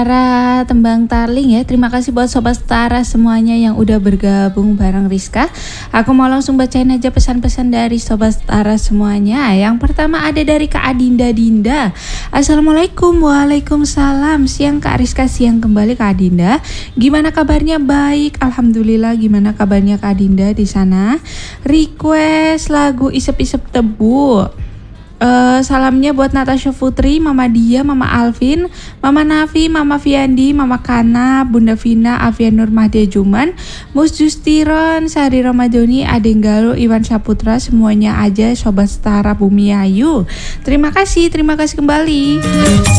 Para tembang tarling ya, terima kasih buat Sobat Setara semuanya yang udah bergabung bareng Rizka. Aku mau langsung bacain aja pesan-pesan dari Sobat Setara semuanya. Yang pertama ada dari Kak Adinda Dinda. Assalamualaikum, waalaikumsalam. Siang Kak Rizka, siang kembali Kak Adinda. Gimana kabarnya? Baik, alhamdulillah. Gimana kabarnya Kak Adinda di sana? Request lagu Isep-isep Tebu. Salamnya buat Natasha Putri, Mama Dia, Mama Alvin, Mama Nafi, Mama Fiandi, Mama Kana, Bunda Vina, Avian Nur Mahdia Juman, Mus Justiron, Sari Ramadhani, Adeng Galuh, Iwan Saputra, semuanya aja Sobat Setara Bumi Ayu. Terima kasih kembali.